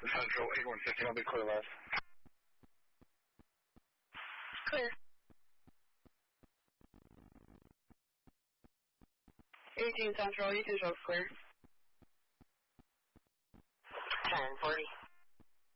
Central 8115 will be clear left. Clear. 18 Central, you can show clear. 1040.